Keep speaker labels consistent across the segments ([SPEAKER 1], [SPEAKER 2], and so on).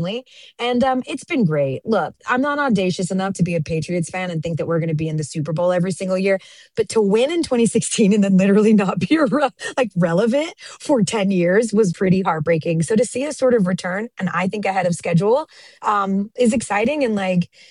[SPEAKER 1] And it's been great. Look, I'm not audacious enough to be a Patriots fan and think that we're going to be in the Super Bowl every single year, but to win in 2016 and then literally not be relevant for 10 years was pretty heartbreaking. So to see us sort of return, and I think ahead of schedule, is exciting. And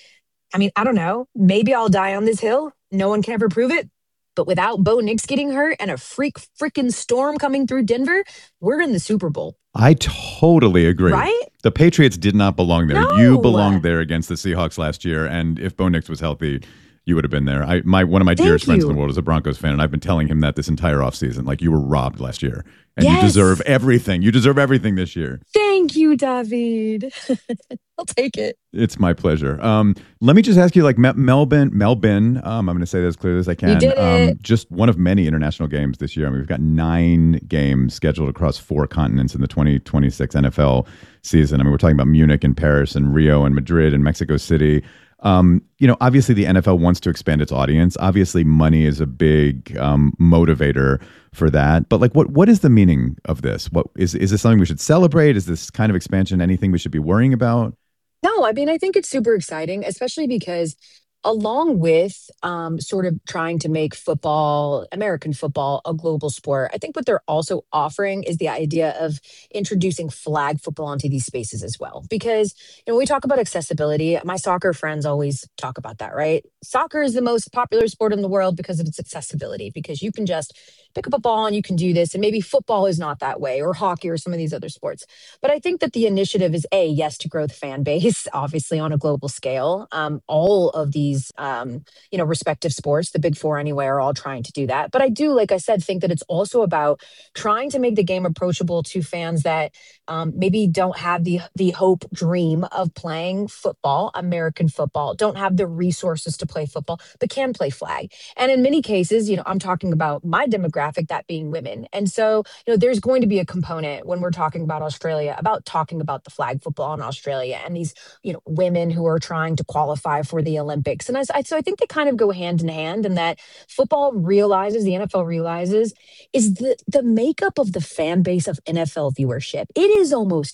[SPEAKER 1] I mean, I don't know. Maybe I'll die on this hill. No one can ever prove it. But without Bo Nix getting hurt and a freaking storm coming through Denver, we're in the Super Bowl.
[SPEAKER 2] I totally agree.
[SPEAKER 1] Right?
[SPEAKER 2] The Patriots did not belong there.
[SPEAKER 1] No.
[SPEAKER 2] You belonged there against the Seahawks last year. And if Bo Nix was healthy, you would have been there. One of my dearest friends in the world is a Broncos fan, and I've been telling him that this entire offseason. Like, you were robbed last year. And you deserve everything. You deserve everything this year.
[SPEAKER 1] Thank you, David. I'll take it.
[SPEAKER 2] It's my pleasure. Let me just ask you, like, Melbourne, I'm going to say that as clearly as I can.
[SPEAKER 1] You did it.
[SPEAKER 2] Just one of many international games this year. I mean, we've got 9 games scheduled across 4 continents in the 2026 NFL season. I mean, we're talking about Munich and Paris and Rio and Madrid and Mexico City. Obviously the NFL wants to expand its audience. Obviously money is a big motivator for that. But like, what is the meaning of this? What is this something we should celebrate? Is this kind of expansion anything we should be worrying about?
[SPEAKER 1] No, I mean, I think it's super exciting, especially because along with sort of trying to make football, American football, a global sport, I think what they're also offering is the idea of introducing flag football into these spaces as well. Because, when we talk about accessibility, my soccer friends always talk about that, right? Soccer is the most popular sport in the world because of its accessibility, because you can just pick up a ball and you can do this. And maybe football is not that way, or hockey, or some of these other sports. But I think that the initiative is yes, to grow the fan base, obviously on a global scale. All of these respective sports, the big four anyway, are all trying to do that. But I do, like I said, think that it's also about trying to make the game approachable to fans that maybe don't have the hope dream of playing football, American football, don't have the resources to play football, but can play flag. And in many cases, I'm talking about my demographic, that being women. And so, there's going to be a component when we're talking about Australia, about talking about the flag football in Australia and these, women who are trying to qualify for the Olympics. And so I think they kind of go hand in hand, and that football realizes, the NFL realizes, is the makeup of the fan base of NFL viewership. It is almost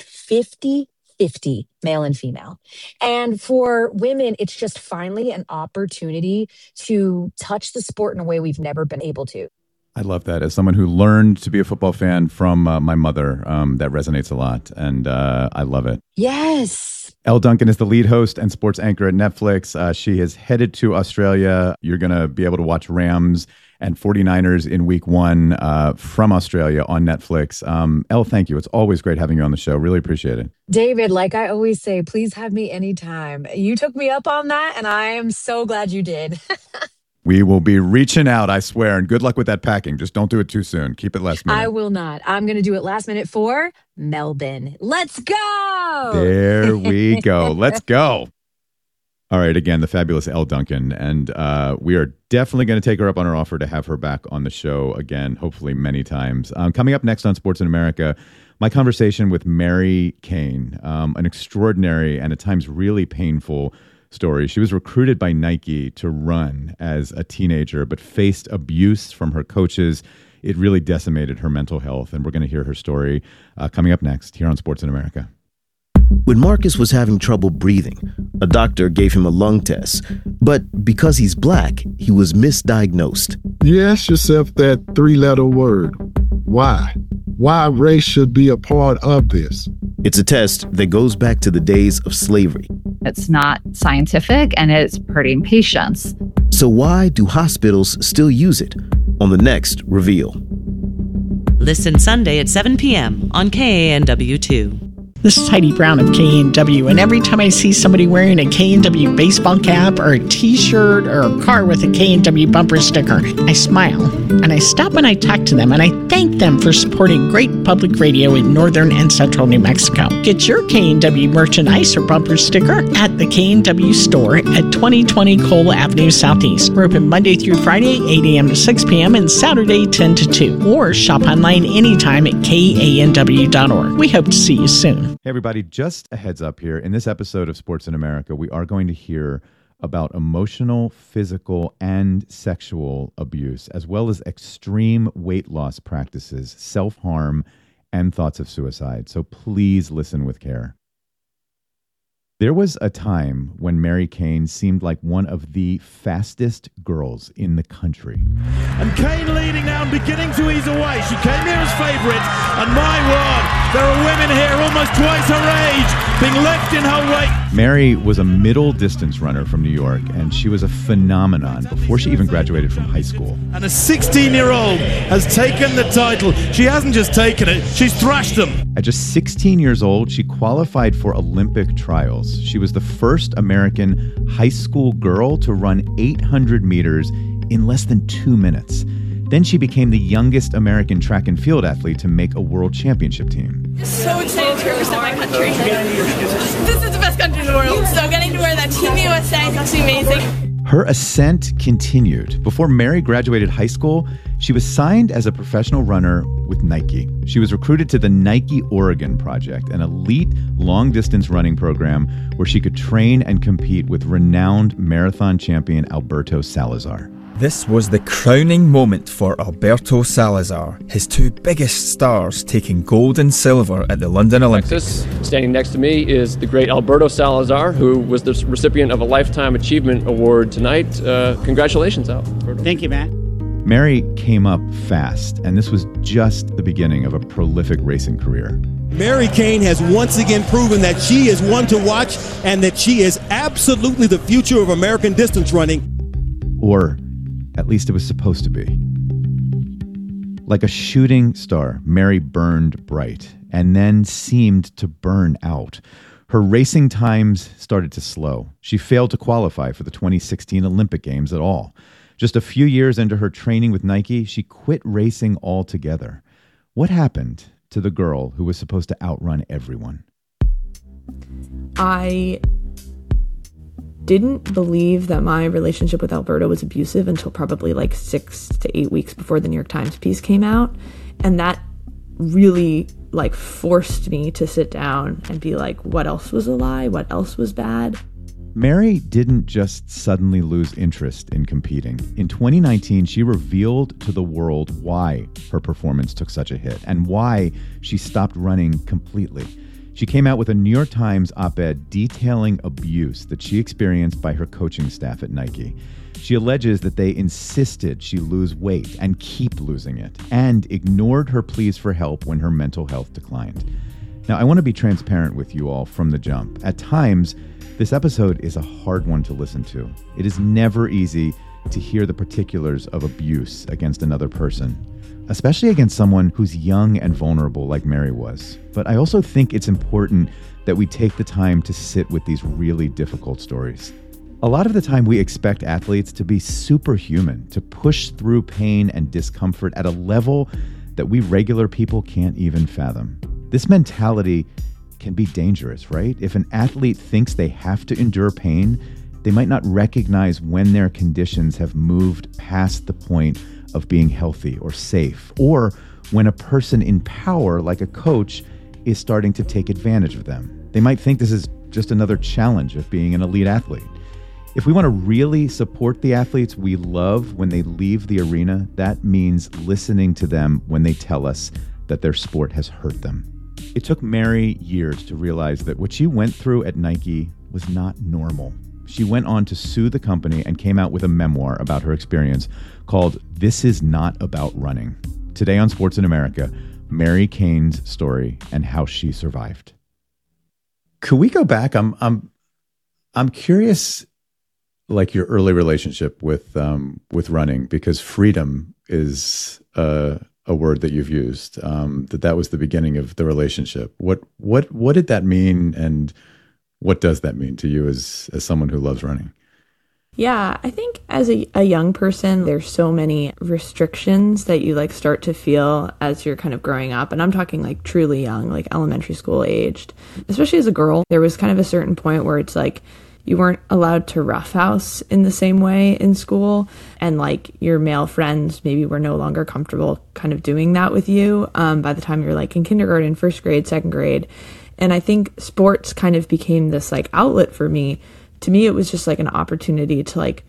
[SPEAKER 1] 50-50 male and female. And for women, it's just finally an opportunity to touch the sport in a way we've never been able to.
[SPEAKER 2] I love that. As someone who learned to be a football fan from my mother, that resonates a lot, and I love it.
[SPEAKER 1] Yes.
[SPEAKER 2] Elle Duncan is the lead host and sports anchor at Netflix. She has headed to Australia. You're going to be able to watch Rams and 49ers in week 1 from Australia on Netflix. Elle, thank you. It's always great having you on the show. Really appreciate it.
[SPEAKER 1] David, like I always say, please have me anytime. You took me up on that, and I am so glad you did.
[SPEAKER 2] We will be reaching out, I swear. And good luck with that packing. Just don't do it too soon. Keep it last minute.
[SPEAKER 1] I will not. I'm going to do it last minute for Melbourne. Let's go.
[SPEAKER 2] There we go. Let's go. All right. Again, the fabulous Elle Duncan. And we are definitely going to take her up on her offer to have her back on the show again, hopefully many times. Coming up next on Sports in America, my conversation with Mary Cain, an extraordinary and at times really painful story. She was recruited by Nike to run as a teenager, but faced abuse from her coaches. It really decimated her mental health, and we're going to hear her story coming up next here on Sports in America.
[SPEAKER 3] When Marcus was having trouble breathing, a doctor gave him a lung test, but because he's black, he was misdiagnosed.
[SPEAKER 4] You ask yourself that 3-letter word, why? Why race should be a part of this?
[SPEAKER 3] It's a test that goes back to the days of slavery.
[SPEAKER 5] It's not scientific, and it's hurting patients.
[SPEAKER 3] So why do hospitals still use it? On the next Reveal.
[SPEAKER 6] Listen Sunday at 7 p.m. on KANW2.
[SPEAKER 7] This is Heidi Brown of KNW, and every time I see somebody wearing a KNW baseball cap or a t-shirt or a car with a KNW bumper sticker, I smile, and I stop and I talk to them, and I thank them for supporting great public radio in northern and central New Mexico. Get your KNW merchandise or bumper sticker at the KNW store at 2020 Cole Avenue Southeast. We're open Monday through Friday, 8 a.m. to 6 p.m., and Saturday, 10 to 2. Or shop online anytime at KANW.org. We hope to see you soon.
[SPEAKER 2] Hey, everybody, just a heads up here. In this episode of Sports in America, we are going to hear about emotional, physical, and sexual abuse, as well as extreme weight loss practices, self-harm, and thoughts of suicide. So please listen with care. There was a time when Mary Cain seemed like one of the fastest girls in the country.
[SPEAKER 8] And Cain leading now and beginning to ease away. She came here as favourite, and my word, there are women here almost twice her age being left in her wake.
[SPEAKER 2] Mary was a middle distance runner from New York, and she was a phenomenon before she even graduated from high school.
[SPEAKER 8] And a 16-year-old has taken the title. She hasn't just taken it, she's thrashed them.
[SPEAKER 2] At just 16 years old, she qualified for Olympic trials. She was the first American high school girl to run 800 meters in less than 2 minutes. Then she became the youngest American track and field athlete to make a world championship team.
[SPEAKER 9] Just so excited to represent my country. This is the best country in the world, so getting to wear that Team USA is actually amazing.
[SPEAKER 2] Her ascent continued. Before Mary graduated high school, she was signed as a professional runner with Nike. She was recruited to the Nike Oregon Project, an elite long-distance running program where she could train and compete with renowned marathon champion Alberto Salazar.
[SPEAKER 10] This was the crowning moment for Alberto Salazar, his two biggest stars taking gold and silver at the London Olympics.
[SPEAKER 11] Standing next to me is the great Alberto Salazar, who was the recipient of a Lifetime Achievement Award tonight. Congratulations, Alberto.
[SPEAKER 12] Thank you, Matt.
[SPEAKER 2] Mary came up fast, and this was just the beginning of a prolific racing career.
[SPEAKER 8] Mary Cain has once again proven that she is one to watch and that she is absolutely the future of American distance running.
[SPEAKER 2] Or at least it was supposed to be. Like a shooting star, Mary burned bright and then seemed to burn out. Her racing times started to slow. She failed to qualify for the 2016 Olympic Games at all. Just a few years into her training with Nike, she quit racing altogether. What happened to the girl who was supposed to outrun everyone?
[SPEAKER 13] I didn't believe that my relationship with Alberto was abusive until probably like 6 to 8 weeks before the New York Times piece came out. And that really like forced me to sit down and be like, what else was a lie? What else was bad?
[SPEAKER 2] Mary didn't just suddenly lose interest in competing. In 2019, she revealed to the world why her performance took such a hit and why she stopped running completely. She came out with a New York Times op-ed detailing abuse that she experienced by her coaching staff at Nike. She alleges that they insisted she lose weight and keep losing it, and ignored her pleas for help when her mental health declined. Now, I want to be transparent with you all from the jump. At times, this episode is a hard one to listen to. It is never easy to hear the particulars of abuse against another person, especially against someone who's young and vulnerable like Mary was. But I also think it's important that we take the time to sit with these really difficult stories. A lot of the time we expect athletes to be superhuman, to push through pain and discomfort at a level that we regular people can't even fathom. This mentality can be dangerous, right? If an athlete thinks they have to endure pain, they might not recognize when their conditions have moved past the point of being healthy or safe, or when a person in power, like a coach, is starting to take advantage of them. They might think this is just another challenge of being an elite athlete. If we want to really support the athletes we love when they leave the arena, that means listening to them when they tell us that their sport has hurt them. It took Mary years to realize that what she went through at Nike was not normal. She went on to sue the company and came out with a memoir about her experience called This Is Not About Running. Today on Sports in America, Mary Cain's story and how she survived. Could we go back? I'm curious, like your early relationship with running, because freedom is a word that you've used. That was the beginning of the relationship. What did that mean, and what does that mean to you as someone who loves running?
[SPEAKER 13] Yeah, I think as a young person, there's so many restrictions that you like start to feel as you're kind of growing up. And I'm talking like truly young, like elementary school aged. Especially as a girl, there was kind of a certain point where it's like you weren't allowed to roughhouse in the same way in school. And like your male friends maybe were no longer comfortable kind of doing that with you by the time you're like in kindergarten, first grade, second grade. And I think sports kind of became this like outlet for me. To me, it was just like an opportunity to like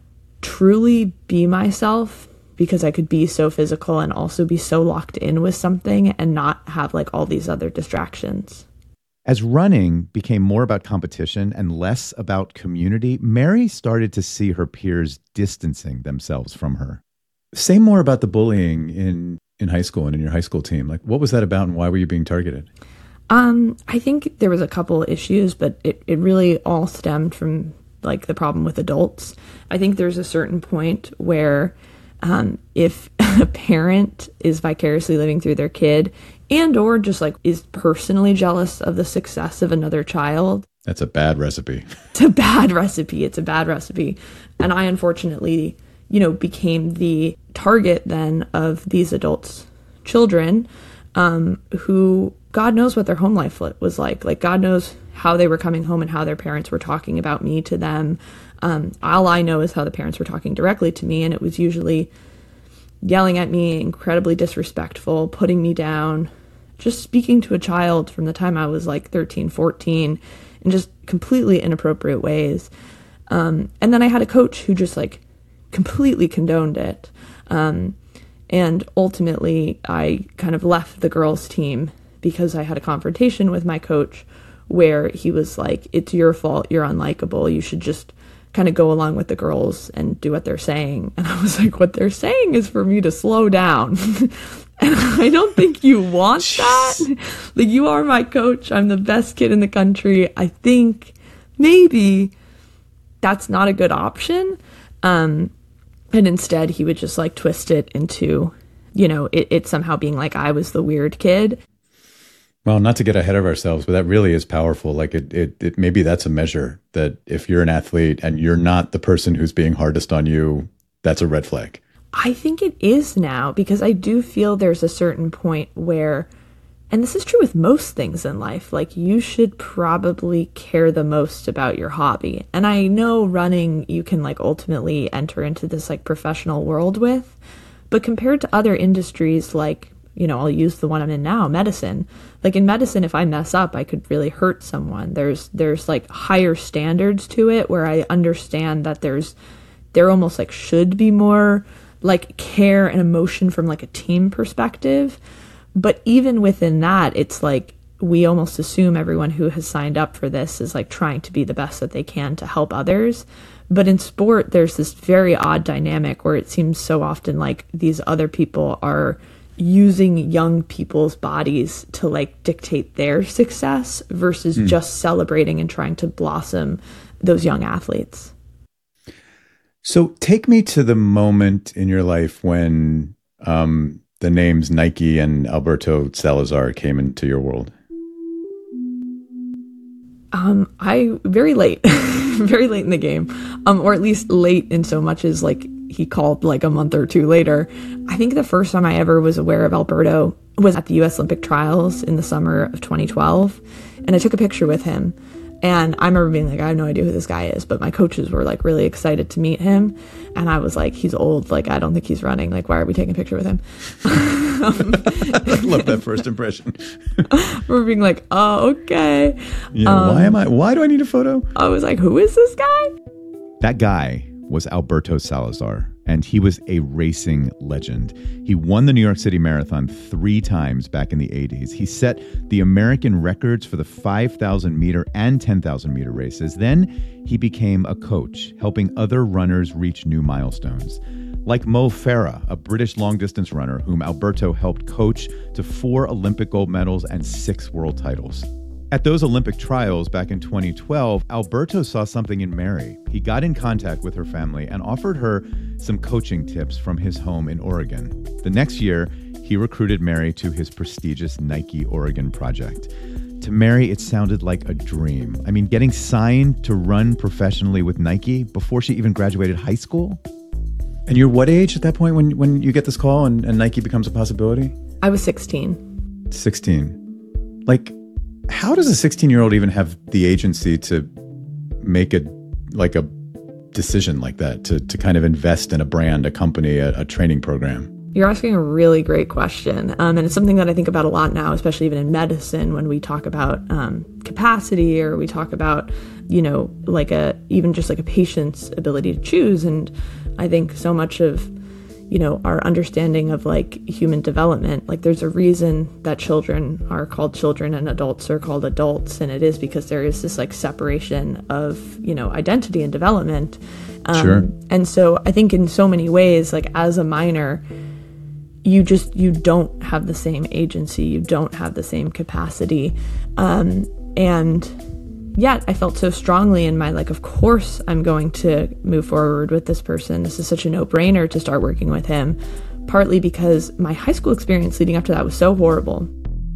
[SPEAKER 13] truly be myself, because I could be so physical and also be so locked in with something and not have like all these other distractions.
[SPEAKER 2] As running became more about competition and less about community, Mary started to see her peers distancing themselves from her. Say more about the bullying in high school and in your high school team. Like, what was that about and why were you being targeted?
[SPEAKER 13] I think there was a couple issues, but it really all stemmed from like the problem with adults. I think there's a certain point where if a parent is vicariously living through their kid and or just like is personally jealous of the success of another child.
[SPEAKER 2] That's a bad recipe.
[SPEAKER 13] It's a bad recipe. And I unfortunately, became the target then of these adults' children who God knows what their home life was like. Like God knows how they were coming home and how their parents were talking about me to them. All I know is how the parents were talking directly to me. And it was usually yelling at me, incredibly disrespectful, putting me down, just speaking to a child from the time I was like 13, 14 in just completely inappropriate ways. And then I had a coach who just like completely condoned it. And ultimately I kind of left the girls' team because I had a confrontation with my coach where he was like, it's your fault, you're unlikable, you should just kind of go along with the girls and do what they're saying. And I was like, what they're saying is for me to slow down. And I don't think you want that. Like, you are my coach, I'm the best kid in the country. I think maybe that's not a good option. And instead he would just like twist it into, it somehow being like I was the weird kid.
[SPEAKER 2] Well, not to get ahead of ourselves, but that really is powerful. Like it maybe that's a measure that if you're an athlete and you're not the person who's being hardest on you, that's a red flag.
[SPEAKER 13] I think it is now, because I do feel there's a certain point where, and this is true with most things in life, like you should probably care the most about your hobby. And I know running you can like ultimately enter into this like professional world with, but compared to other industries like, I'll use the one I'm in now, medicine. Like in medicine, if I mess up, I could really hurt someone. There's like higher standards to it where I understand that there almost like should be more like care and emotion from like a team perspective. But even within that, it's like we almost assume everyone who has signed up for this is like trying to be the best that they can to help others. But in sport, there's this very odd dynamic where it seems so often like these other people are using young people's bodies to like dictate their success versus just celebrating and trying to blossom those young athletes.
[SPEAKER 2] So take me to the moment in your life when the names Nike and Alberto Salazar came into your world.
[SPEAKER 13] Very late in the game, or at least late in so much as like he called like a month or two later. I think the first time I ever was aware of Alberto was at the U.S. Olympic trials in the summer of 2012. And I took a picture with him. And I remember being like, I have no idea who this guy is. But my coaches were like really excited to meet him. And I was like, he's old. Like, I don't think he's running. Like, why are we taking a picture with him?
[SPEAKER 2] I love that first impression.
[SPEAKER 13] We're being like, oh, okay.
[SPEAKER 2] Yeah, why do I need a photo?
[SPEAKER 13] I was like, who is this guy?
[SPEAKER 2] That guy was Alberto Salazar, and he was a racing legend. He won the New York City Marathon 3 times back in the 80s. He set the American records for the 5,000 meter and 10,000 meter races. Then he became a coach, helping other runners reach new milestones. Like Mo Farah, a British long-distance runner whom Alberto helped coach to 4 Olympic gold medals and 6 world titles. At those Olympic trials back in 2012, Alberto saw something in Mary. He got in contact with her family and offered her some coaching tips from his home in Oregon. The next year, he recruited Mary to his prestigious Nike Oregon project. To Mary, it sounded like a dream. I mean, getting signed to run professionally with Nike before she even graduated high school? And you're what age at that point when you get this call and Nike becomes a possibility?
[SPEAKER 13] I was 16.
[SPEAKER 2] 16. Like, how does a 16-year-old even have the agency to make a decision like that, to kind of invest in a brand, a company, a training program?
[SPEAKER 13] You're asking a really great question. And it's something that I think about a lot now, especially even in medicine, when we talk about capacity, or we talk about, even just like a patient's ability to choose. And I think so much of, our understanding of like human development. Like there's a reason that children are called children and adults are called adults, and it is because there is this like separation of identity and development.
[SPEAKER 2] Sure.
[SPEAKER 13] And so I think in so many ways, like as a minor, you don't have the same agency, you don't have the same capacity, and yet I felt so strongly in my, like, of course I'm going to move forward with this person. This is such a no-brainer to start working with him, partly because my high school experience leading up to that was so horrible.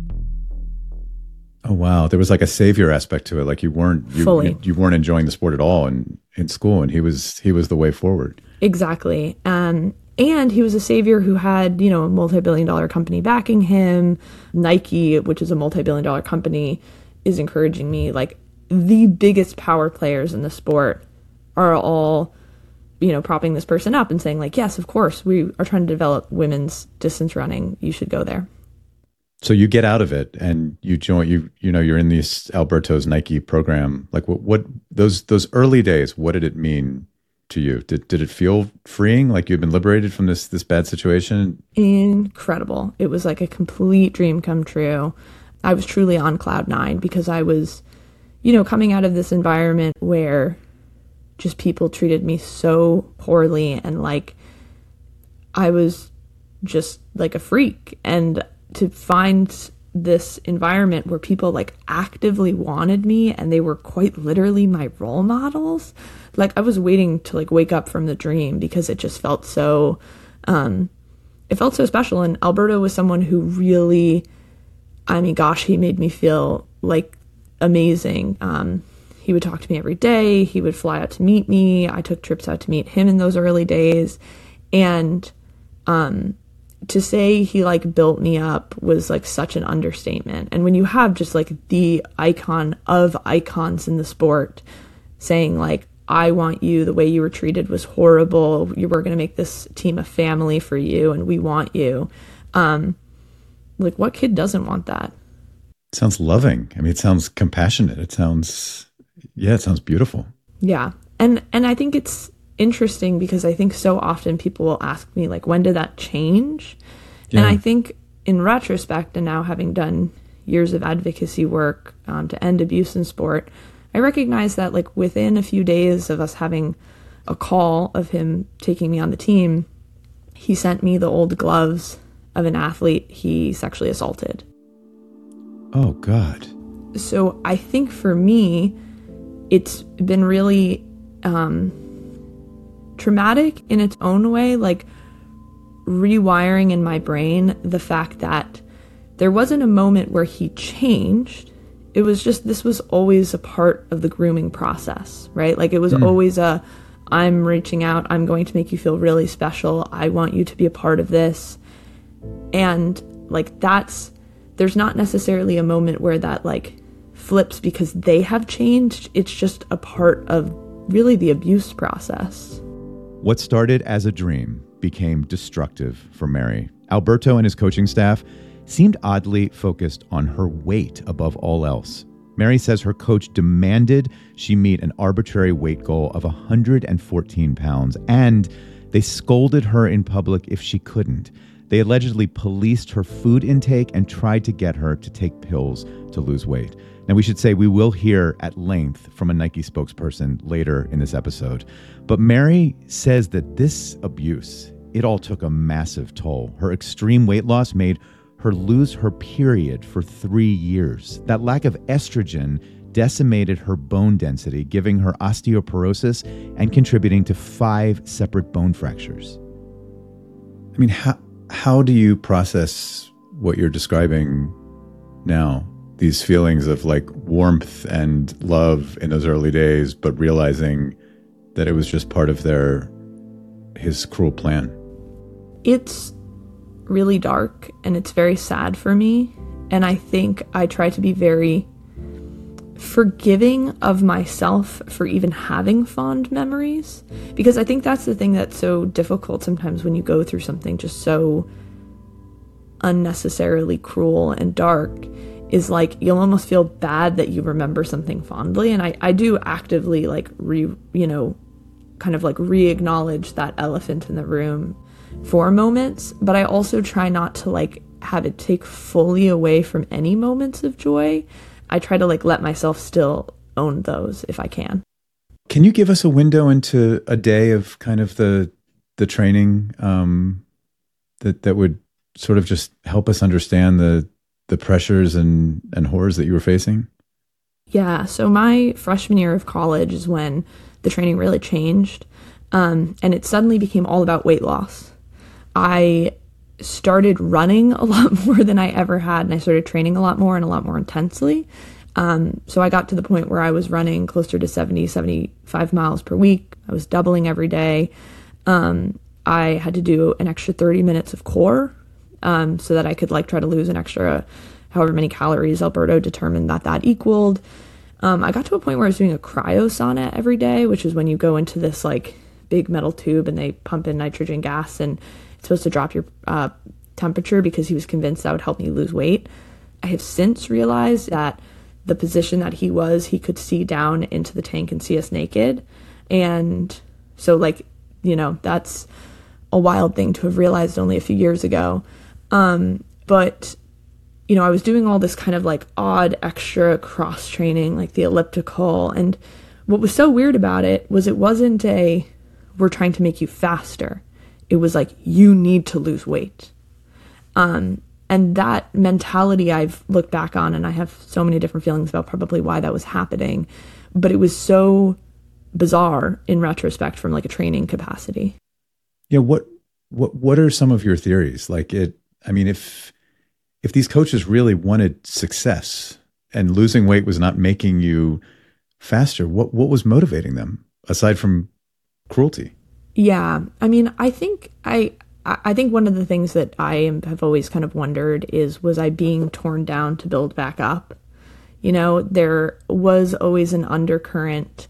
[SPEAKER 2] Oh, wow. There was like a savior aspect to it. Like you weren't enjoying the sport at all in school, and he was the way forward.
[SPEAKER 13] Exactly. And he was a savior who had, a multi-billion-dollar company backing him. Nike, which is a multi-billion-dollar company, is encouraging me. Like, the biggest power players in the sport are all, propping this person up and saying like, yes, of course, we are trying to develop women's distance running. You should go there.
[SPEAKER 2] So you get out of it and you join, you're in this Alberto's Nike program. Like what those early days, what did it mean to you? Did it feel freeing? Like you'd been liberated from this bad situation?
[SPEAKER 13] Incredible. It was like a complete dream come true. I was truly on cloud nine because I was, coming out of this environment where just people treated me so poorly and like I was just like a freak. And to find this environment where people like actively wanted me and they were quite literally my role models, like I was waiting to like wake up from the dream because it just felt so, it felt so special. And Alberto was someone who really, he made me feel like amazing. He would talk to me every day. He would fly out to meet me. I took trips out to meet him in those early days. And to say he like built me up was like such an understatement. And when you have just like the icon of icons in the sport saying like, I want you, the way you were treated was horrible. You were going to make this team a family for you and we want you. Like what kid doesn't want that?
[SPEAKER 2] It sounds loving. It sounds compassionate. It sounds beautiful.
[SPEAKER 13] Yeah. And I think it's interesting because I think so often people will ask me like, when did that change? Yeah. And I think in retrospect, and now having done years of advocacy work to end abuse in sport, I recognize that like within a few days of us having a call of him taking me on the team, he sent me the old gloves of an athlete he sexually assaulted.
[SPEAKER 2] Oh, God.
[SPEAKER 13] So I think for me, it's been really traumatic in its own way, like rewiring in my brain the fact that there wasn't a moment where he changed. It was just, this was always a part of the grooming process, right? Like it was always I'm reaching out, I'm going to make you feel really special. I want you to be a part of this. And like there's not necessarily a moment where that like flips because they have changed. It's just a part of really the abuse process.
[SPEAKER 2] What started as a dream became destructive for Mary. Alberto and his coaching staff seemed oddly focused on her weight above all else. Mary says her coach demanded she meet an arbitrary weight goal of 114 pounds, and they scolded her in public if she couldn't. They allegedly policed her food intake and tried to get her to take pills to lose weight. Now, we should say we will hear at length from a Nike spokesperson later in this episode. But Mary says that this abuse, it all took a massive toll. Her extreme weight loss made her lose her period for 3 years. That lack of estrogen decimated her bone density, giving her osteoporosis and contributing to 5 separate bone fractures. I mean, how do you process what you're describing now? These feelings of like warmth and love in those early days, but realizing that it was just part of his cruel plan.
[SPEAKER 13] It's really dark and it's very sad for me. And I think I try to be very forgiving of myself for even having fond memories, because I think that's the thing that's so difficult sometimes when you go through something just so unnecessarily cruel and dark, is like you'll almost feel bad that you remember something fondly. And I do actively like kind of like re-acknowledge that elephant in the room for moments, but I also try not to like have it take fully away from any moments of joy. I try to like let myself still own those if I can.
[SPEAKER 2] Can you give us a window into a day of kind of the training that would sort of just help us understand the pressures and horrors that you were facing?
[SPEAKER 13] Yeah, so my freshman year of college is when the training really changed, and it suddenly became all about weight loss. I started running a lot more than I ever had, and I started training a lot more and a lot more intensely. So I got to the point where I was running closer to 70, 75 miles per week. I was doubling every day. I had to do an extra 30 minutes of core, so that I could like try to lose an extra however many calories Alberto determined that equaled. I got to a point where I was doing a cryo sauna every day, which is when you go into this like big metal tube and they pump in nitrogen gas, and it's supposed to drop your temperature, because he was convinced that would help me lose weight. I have since realized that the position that he could see down into the tank and see us naked. And so like, you know, that's a wild thing to have realized only a few years ago. But, you know, I was doing all this kind of like odd extra cross training, like the elliptical. And what was so weird about it was it wasn't we're trying to make you faster. It was like, you need to lose weight. And that mentality I've looked back on, and I have so many different feelings about probably why that was happening, but it was so bizarre in retrospect from like a training capacity.
[SPEAKER 2] Yeah. What are some of your theories? Like if these coaches really wanted success and losing weight was not making you faster, what was motivating them aside from cruelty?
[SPEAKER 13] Yeah. I mean, I think one of the things that have always kind of wondered was I being torn down to build back up? You know, there was always an undercurrent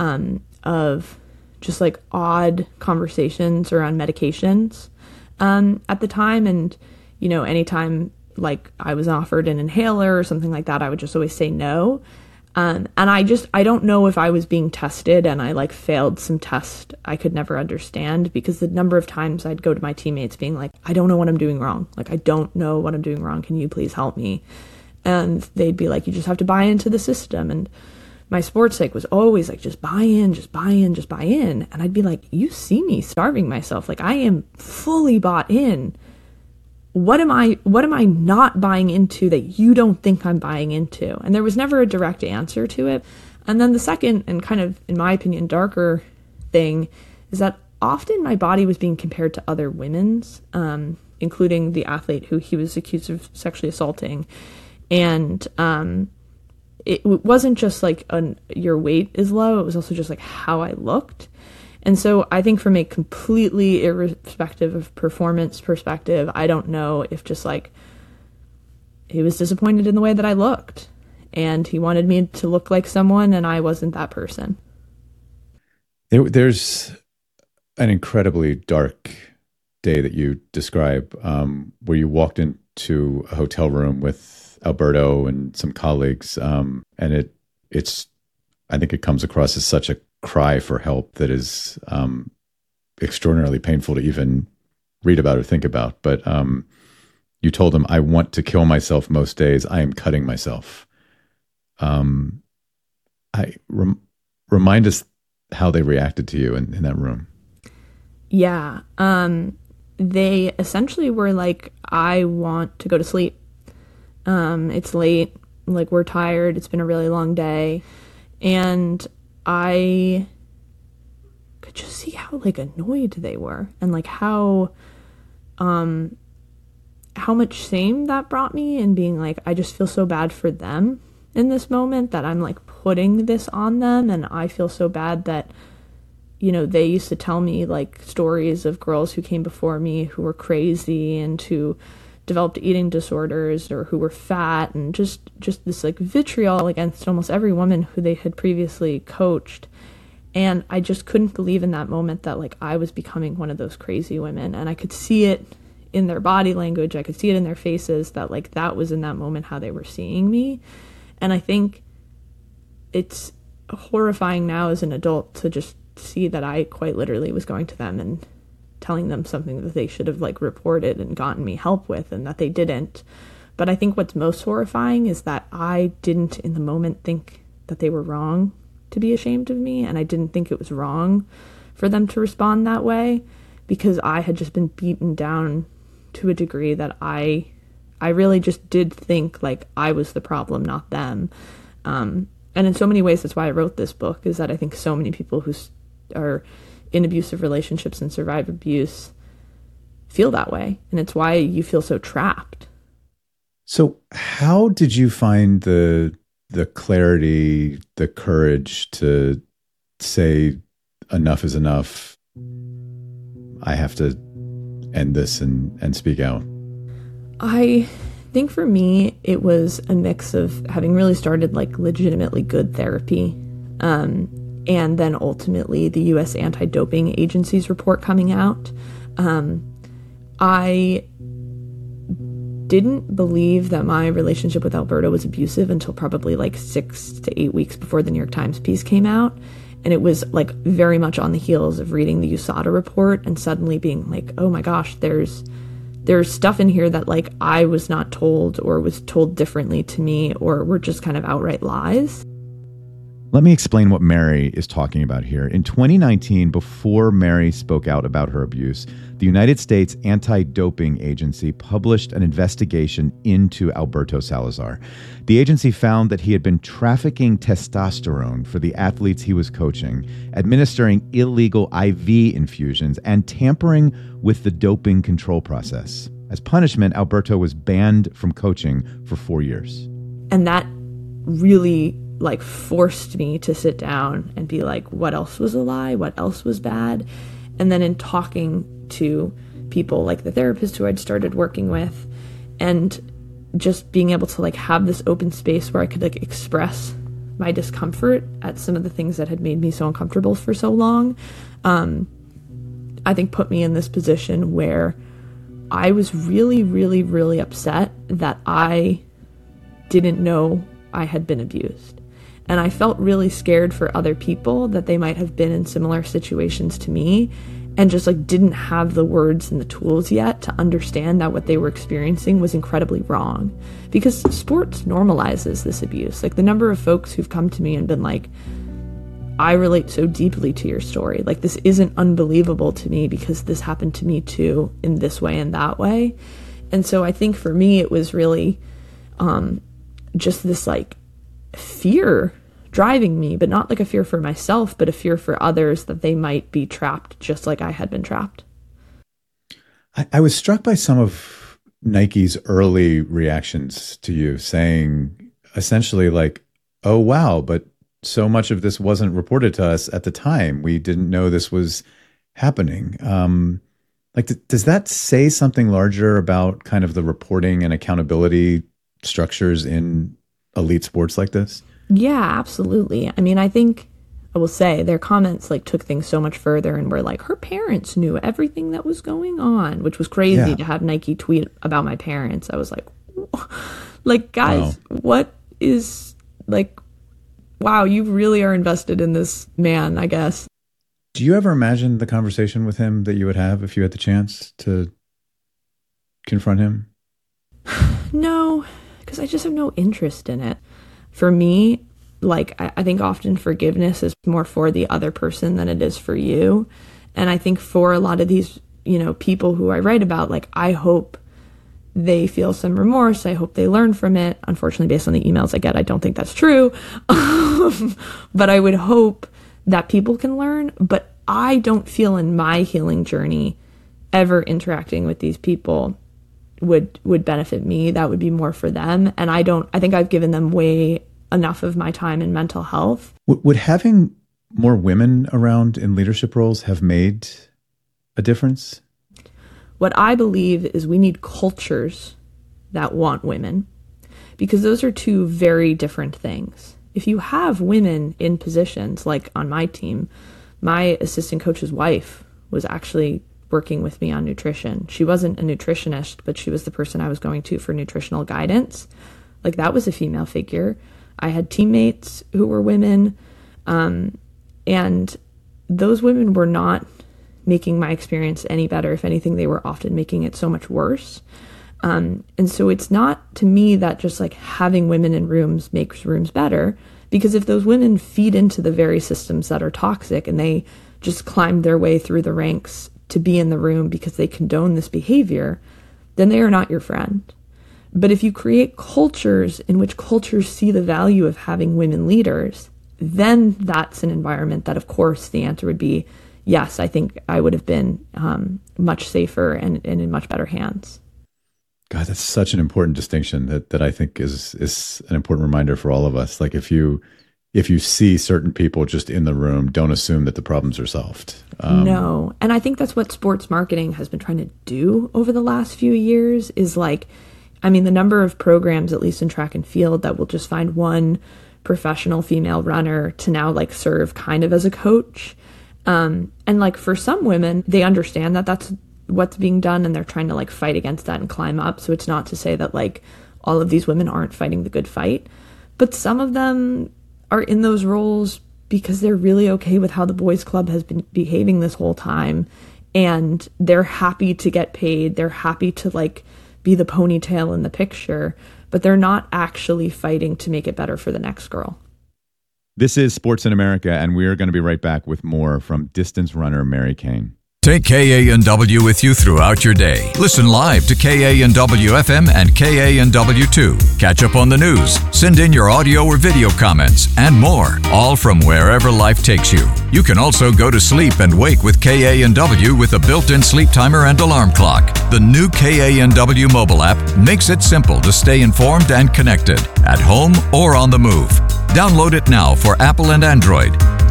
[SPEAKER 13] of just like odd conversations around medications at the time. And, you know, anytime like I was offered an inhaler or something like that, I would just always say no. And I don't know if I was being tested and I like failed some test I could never understand, because the number of times I'd go to my teammates being like, I don't know what I'm doing wrong. Like, I don't know what I'm doing wrong. Can you please help me? And they'd be like, you just have to buy into the system. And my sports psych was always like, just buy in, just buy in, just buy in. And I'd be like, you see me starving myself. Like, I am fully bought in. What am I not buying into that you don't think I'm buying into? And there was never a direct answer to it. And then the second, and kind of, in my opinion, darker thing is that often my body was being compared to other women's, including the athlete who he was accused of sexually assaulting. And it wasn't just like your weight is low, it was also just like how I looked. And so I think from a completely irrespective of performance perspective, I don't know if just like he was disappointed in the way that I looked and he wanted me to look like someone and I wasn't that person.
[SPEAKER 2] There's an incredibly dark day that you describe where you walked into a hotel room with Alberto and some colleagues. And it's, I think it comes across as such a cry for help that is extraordinarily painful to even read about or think about. But you told him, I want to kill myself most days. I am cutting myself. Remind us how they reacted to you in that room.
[SPEAKER 13] Yeah. They essentially were like, I want to go to sleep. It's late. Like, we're tired. It's been a really long day. And I could just see how like annoyed they were and like how much shame that brought me, and being like, I just feel so bad for them in this moment that I'm like putting this on them. And I feel so bad that, you know, they used to tell me like stories of girls who came before me who were crazy and who developed eating disorders or who were fat, and just this like vitriol against almost every woman who they had previously coached. And I just couldn't believe in that moment that like I was becoming one of those crazy women. And I could see it in their body language. I could see it in their faces that like that was in that moment how they were seeing me. And I think it's horrifying now as an adult to just see that I quite literally was going to them and telling them something that they should have like reported and gotten me help with, and that they didn't. But I think what's most horrifying is that I didn't in the moment think that they were wrong to be ashamed of me, and I didn't think it was wrong for them to respond that way, because I had just been beaten down to a degree that I really just did think like I was the problem, not them. And in so many ways, that's why I wrote this book, is that I think so many people who are in abusive relationships and survive abuse feel that way. And it's why you feel so trapped.
[SPEAKER 2] So how did you find the clarity, the courage to say enough is enough? I have to end this and speak out.
[SPEAKER 13] I think for me, it was a mix of having really started like legitimately good therapy, and then ultimately the U.S. Anti-Doping Agency's report coming out. I didn't believe that my relationship with Alberto was abusive until probably like 6 to 8 weeks before the New York Times piece came out. And it was like very much on the heels of reading the USADA report and suddenly being like, oh my gosh, there's stuff in here that like I was not told, or was told differently to me, or were just kind of outright lies.
[SPEAKER 2] Let me explain what Mary is talking about here. In 2019, before Mary spoke out about her abuse, the United States Anti-Doping Agency published an investigation into Alberto Salazar. The agency found that he had been trafficking testosterone for the athletes he was coaching, administering illegal IV infusions, and tampering with the doping control process. As punishment, Alberto was banned from coaching for 4 years.
[SPEAKER 13] And that really like forced me to sit down and be like, what else was a lie? What else was bad? And then in talking to people like the therapist who I'd started working with, and just being able to like have this open space where I could like express my discomfort at some of the things that had made me so uncomfortable for so long, I think put me in this position where I was really, really, really upset that I didn't know I had been abused. And I felt really scared for other people that they might have been in similar situations to me, and just like didn't have the words and the tools yet to understand that what they were experiencing was incredibly wrong. Because sports normalizes this abuse. Like the number of folks who've come to me and been like, I relate so deeply to your story. Like this isn't unbelievable to me because this happened to me too, in this way and that way. And so I think for me, it was really just this like fear driving me, but not like a fear for myself, but a fear for others that they might be trapped just like I had been trapped.
[SPEAKER 2] I was struck by some of Nike's early reactions to you, saying essentially like, oh, wow, but so much of this wasn't reported to us at the time. We didn't know this was happening. Does that say something larger about kind of the reporting and accountability structures in elite sports like this?
[SPEAKER 13] Yeah, absolutely. I mean, I think I will say their comments like took things so much further and were like, her parents knew everything that was going on, which was crazy to have Nike tweet about my parents. I was like, guys, wow. What is like, wow, you really are invested in this man, I guess.
[SPEAKER 2] Do you ever imagine the conversation with him that you would have if you had the chance to confront him?
[SPEAKER 13] No, because I just have no interest in it. For me, like, I think often forgiveness is more for the other person than it is for you. And I think for a lot of these, people who I write about, like, I hope they feel some remorse. I hope they learn from it. Unfortunately, based on the emails I get, I don't think that's true. But I would hope that people can learn. But I don't feel in my healing journey ever interacting with these people would benefit me. That would be more for them. And I think I've given them way enough of my time in mental health.
[SPEAKER 2] Would having more women around in leadership roles have made a difference?
[SPEAKER 13] What I believe is we need cultures that want women, because those are two very different things. If you have women in positions, like on my team, my assistant coach's wife was actually working with me on nutrition. She wasn't a nutritionist, but she was the person I was going to for nutritional guidance. Like, that was a female figure. I had teammates who were women, and those women were not making my experience any better. If anything, they were often making it so much worse. And so it's not, to me, that just like having women in rooms makes rooms better, because if those women feed into the very systems that are toxic and they just climb their way through the ranks to be in the room because they condone this behavior, then they are not your friend. But if you create cultures in which cultures see the value of having women leaders, then that's an environment that, of course, the answer would be, yes, I think I would have been much safer and in much better hands.
[SPEAKER 2] God, that's such an important distinction that I think is an important reminder for all of us. Like if you see certain people just in the room, don't assume that the problems are solved.
[SPEAKER 13] No. And I think that's what sports marketing has been trying to do over the last few years is like, I mean, the number of programs, at least in track and field, that will just find one professional female runner to now like serve kind of as a coach. And like for some women, they understand that that's what's being done and they're trying to like fight against that and climb up. So it's not to say that like all of these women aren't fighting the good fight, but some of them are in those roles because they're really okay with how the boys club has been behaving this whole time, and they're happy to get paid. They're happy to like be the ponytail in the picture, but they're not actually fighting to make it better for the next girl.
[SPEAKER 2] This is Sports in America, and we're going to be right back with more from distance runner Mary Cain.
[SPEAKER 12] Take KANW with you throughout your day. Listen live to KANW FM and KANW2. Catch up on the news. Send in your audio or video comments and more, all from wherever life takes you. You can also go to sleep and wake with KANW with a built-in sleep timer and alarm clock. The new KANW mobile app makes it simple to stay informed and connected at home or on the move. Download it now for Apple and Android.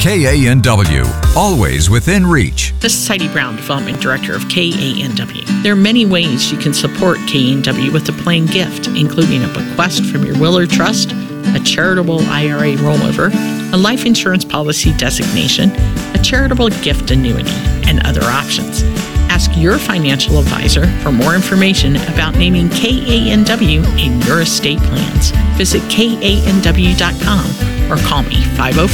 [SPEAKER 12] KANW, always within reach.
[SPEAKER 7] This is Heidi Brown, Development Director of KANW. There are many ways you can support KANW with a plain gift, including a bequest from your will or trust, a charitable IRA rollover, a life insurance policy designation, a charitable gift annuity, and other options. Ask your financial advisor for more information about naming KANW in your estate plans. Visit KANW.com or call me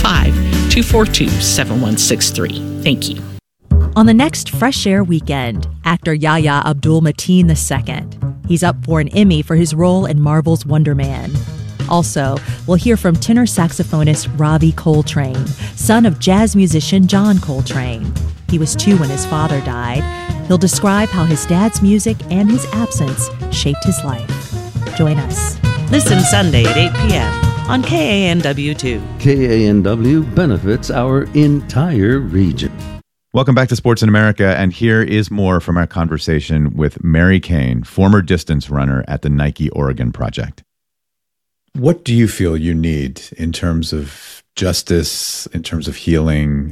[SPEAKER 7] 505-242-7163. Thank you.
[SPEAKER 14] On the next Fresh Air weekend, actor Yahya Abdul-Mateen II. He's up for an Emmy for his role in Marvel's Wonder Man. Also, we'll hear from tenor saxophonist Ravi Coltrane, son of jazz musician John Coltrane. He was 2 when his father died. He'll describe how his dad's music and his absence shaped his life. Join us.
[SPEAKER 6] Listen Sunday at 8 p.m. on KANW2.
[SPEAKER 15] KANW benefits our entire region.
[SPEAKER 2] Welcome back to Sports in America, and here is more from our conversation with Mary Cain, former distance runner at the Nike Oregon Project. What do you feel you need in terms of justice, in terms of healing?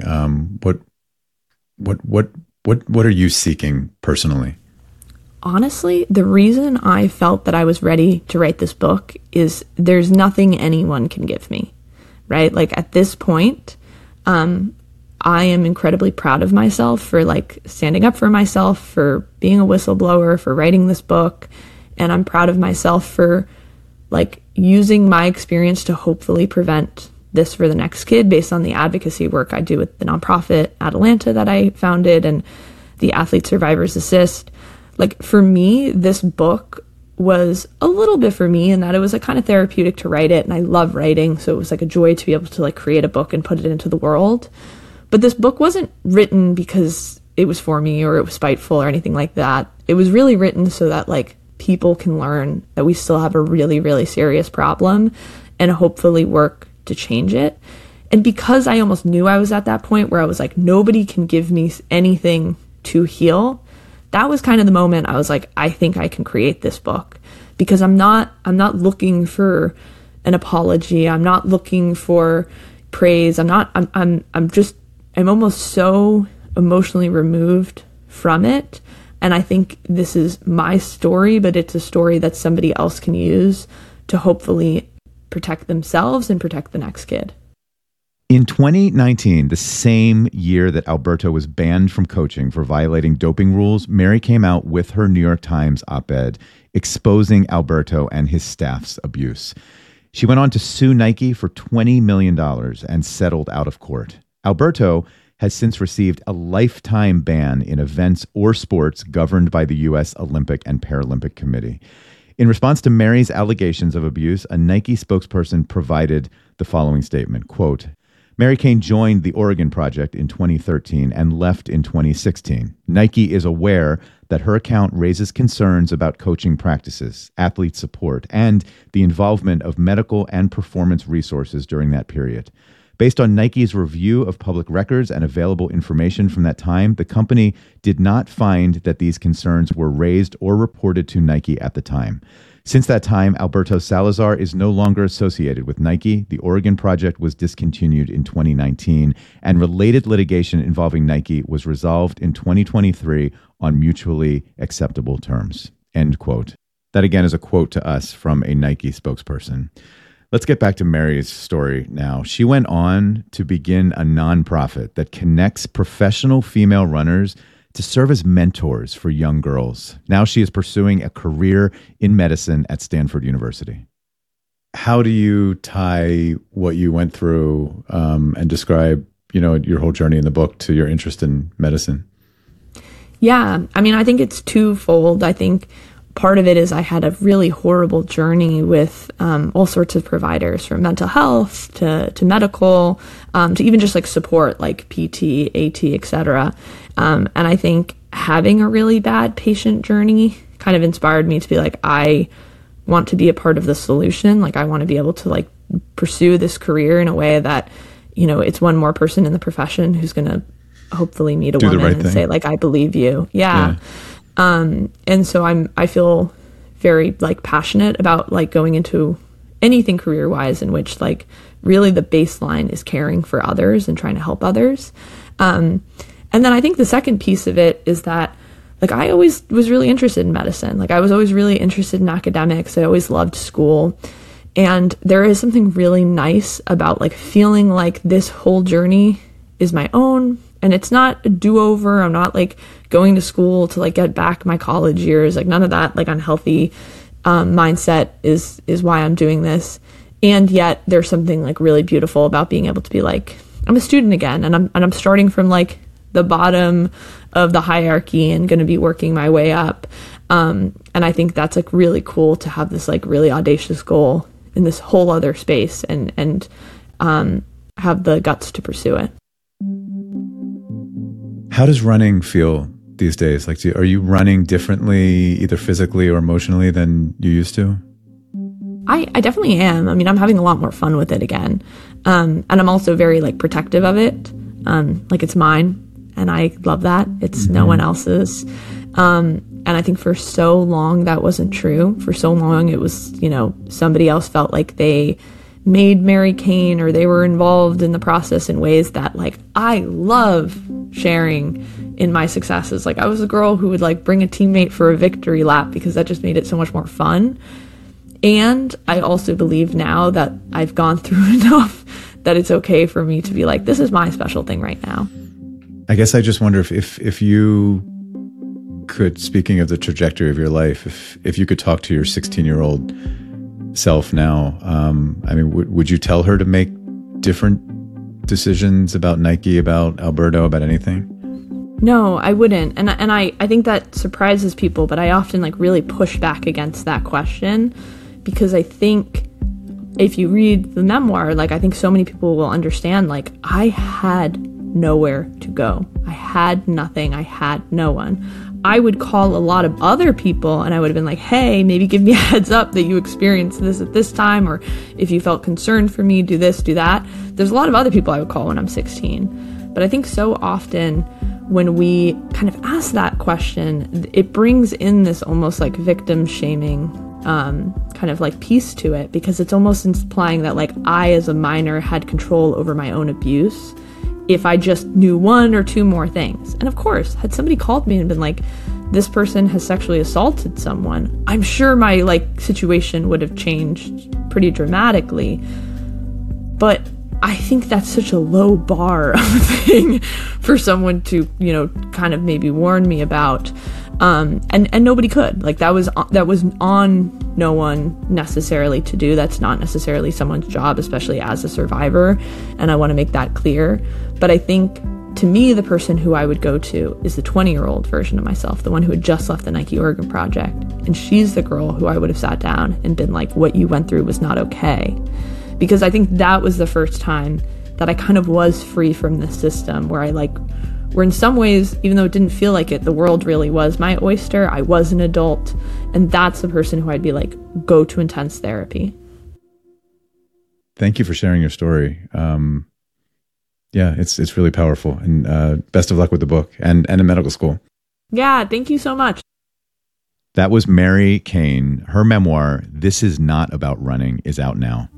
[SPEAKER 2] What are you seeking personally?
[SPEAKER 13] Honestly, the reason I felt that I was ready to write this book is there's nothing anyone can give me, right? Like at this point, I am incredibly proud of myself for like standing up for myself, for being a whistleblower, for writing this book. And I'm proud of myself for like using my experience to hopefully prevent this for the next kid based on the advocacy work I do with the nonprofit Atalanta that I founded and the Athlete Survivors Assist. Like for me, this book was a little bit for me in that it was like kind of therapeutic to write it, and I love writing, so it was like a joy to be able to like create a book and put it into the world. But this book wasn't written because it was for me or it was spiteful or anything like that. It was really written so that like people can learn that we still have a really, really serious problem and hopefully work to change it. And because I almost knew I was at that point where I was like, nobody can give me anything to heal, that was kind of the moment I was like, I think I can create this book, because I'm not looking for an apology. I'm not looking for praise. I'm almost so emotionally removed from it. And I think this is my story, but it's a story that somebody else can use to hopefully protect themselves and protect the next kid.
[SPEAKER 2] In 2019, the same year that Alberto was banned from coaching for violating doping rules, Mary came out with her New York Times op-ed exposing Alberto and his staff's abuse. She went on to sue Nike for $20 million and settled out of court. Alberto has since received a lifetime ban in events or sports governed by the U.S. Olympic and Paralympic Committee. In response to Mary's allegations of abuse, a Nike spokesperson provided the following statement, quote, Mary Cain joined the Oregon Project in 2013 and left in 2016. Nike is aware that her account raises concerns about coaching practices, athlete support, and the involvement of medical and performance resources during that period. Based on Nike's review of public records and available information from that time, the company did not find that these concerns were raised or reported to Nike at the time. Since that time, Alberto Salazar is no longer associated with Nike. The Oregon Project was discontinued in 2019, and related litigation involving Nike was resolved in 2023 on mutually acceptable terms. End quote. That again is a quote to us from a Nike spokesperson. Let's get back to Mary's story now. She went on to begin a nonprofit that connects professional female runners to serve as mentors for young girls. Now she is pursuing a career in medicine at Stanford University. How do you tie what you went through and describe, your whole journey in the book to your interest in medicine?
[SPEAKER 13] Yeah, I think it's twofold. I think part of it is I had a really horrible journey with all sorts of providers, from mental health to medical, to even just like support like PT, AT, etc. And I think having a really bad patient journey kind of inspired me to be like, I want to be a part of the solution. Like I want to be able to like pursue this career in a way that, it's one more person in the profession who's going to hopefully meet a woman and say like, I believe you. Yeah. And so I feel very like passionate about like going into anything career wise in which like really the baseline is caring for others and trying to help others. And then I think the second piece of it is that like I always was really interested in medicine. Like I was always really interested in academics. I always loved school. And there is something really nice about like feeling like this whole journey is my own. And it's not a do-over. I'm not like going to school to like get back my college years. Like none of that like unhealthy mindset is why I'm doing this. And yet there's something like really beautiful about being able to be like, I'm a student again, and I'm starting from like the bottom of the hierarchy and going to be working my way up. And I think that's like really cool to have this like really audacious goal in this whole other space and have the guts to pursue it.
[SPEAKER 2] How does running feel these days? Like, are you running differently, either physically or emotionally, than you used to?
[SPEAKER 13] I definitely am. I mean, I'm having a lot more fun with it again. And I'm also very like protective of it. Like it's mine and I love that. It's no one else's. And I think for so long that wasn't true. For so long it was, somebody else felt like they made Mary Cain or they were involved in the process in ways that like I love sharing in my successes. Like I was a girl who would like bring a teammate for a victory lap because that just made it so much more fun. And I also believe now that I've gone through enough that it's okay for me to be like, this is my special thing right now.
[SPEAKER 2] I guess I just wonder if you could, speaking of the trajectory of your life, if you could talk to your 16-year-old self now, would you tell her to make different decisions about Nike, about Alberto, about anything?
[SPEAKER 13] No, I wouldn't. And I think that surprises people, but I often like really push back against that question because I think if you read the memoir, like I think so many people will understand, like I had nowhere to go. I had nothing. I had no one. I would call a lot of other people and I would have been like, hey, maybe give me a heads up that you experienced this at this time, or if you felt concerned for me, do this, do that. There's a lot of other people I would call when I'm 16. But I think so often when we kind of ask that question, it brings in this almost like victim shaming kind of like piece to it, because it's almost implying that like I as a minor had control over my own abuse if I just knew one or two more things. And of course, had somebody called me and been like, this person has sexually assaulted someone, I'm sure my like situation would have changed pretty dramatically. But I think that's such a low bar of a thing for someone to, kind of maybe warn me about. And nobody could. Like that was on no one necessarily to do. That's not necessarily someone's job, especially as a survivor. And I want to make that clear. But I think To me, the person who I would go to is the 20-year-old version of myself, the one who had just left the Nike Oregon Project. And she's the girl who I would have sat down and been like, what you went through was not okay. Because I think that was the first time that I kind of was free from this system where where in some ways, even though it didn't feel like it, the world really was my oyster. I was an adult. And that's the person who I'd be like, go to intense therapy.
[SPEAKER 2] Thank you for sharing your story. Yeah, it's really powerful. And best of luck with the book and in medical school.
[SPEAKER 13] Yeah, thank you so much.
[SPEAKER 2] That was Mary Cain. Her memoir, This Is Not About Running, is out now.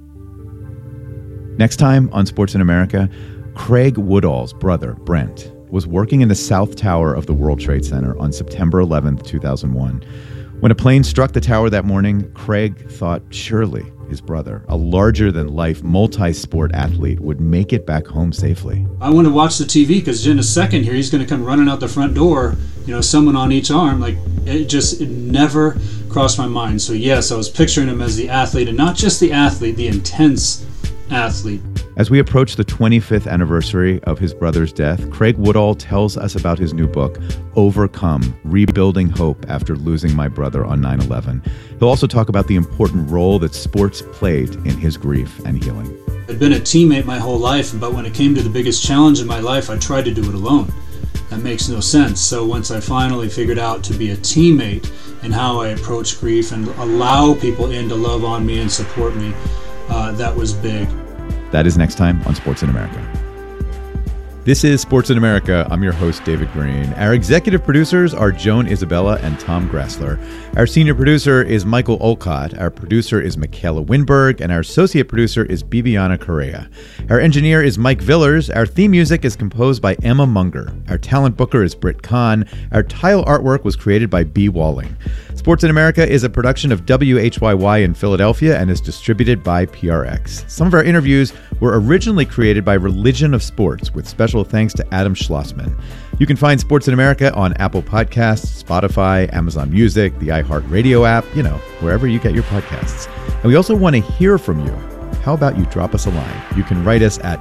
[SPEAKER 2] Next time on Sports in America, Craig Woodall's brother, Brent, was working in the South Tower of the World Trade Center on September 11th, 2001. When a plane struck the tower that morning, Craig thought surely his brother, a larger-than-life multi-sport athlete, would make it back home safely.
[SPEAKER 16] I want to watch the TV because in a second here, he's going to come running out the front door, someone on each arm. It never crossed my mind. So yes, I was picturing him as the athlete, and not just the athlete, the intense athlete.
[SPEAKER 2] As we approach the 25th anniversary of his brother's death, Craig Woodall tells us about his new book, Overcome: Rebuilding Hope After Losing My Brother on 9/11. He'll also talk about the important role that sports played in his grief and healing.
[SPEAKER 16] I'd been a teammate my whole life, but when it came to the biggest challenge in my life, I tried to do it alone. That makes no sense. So once I finally figured out to be a teammate and how I approach grief and allow people in to love on me and support me, that was big.
[SPEAKER 2] That is next time on Sports in America. This is Sports in America. I'm your host, David Green. Our executive producers are Joan Isabella and Tom Grassler. Our senior producer is Michael Olcott. Our producer is Michaela Winberg. And our associate producer is Bibiana Correa. Our engineer is Mike Villers. Our theme music is composed by Emma Munger. Our talent booker is Britt Kahn. Our tile artwork was created by B. Walling. Sports in America is a production of WHYY in Philadelphia and is distributed by PRX. Some of our interviews were originally created by Religion of Sports, with special thanks to Adam Schlossman. You can find Sports in America on Apple Podcasts, Spotify, Amazon Music, the iHeartRadio app, wherever you get your podcasts. And we also want to hear from you. How about you drop us a line? You can write us at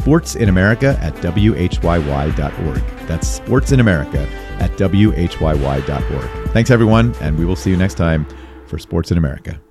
[SPEAKER 2] sportsinamerica@whyy.org. That's sportsinamerica@whyy.org. Thanks, everyone, and we will see you next time for Sports in America.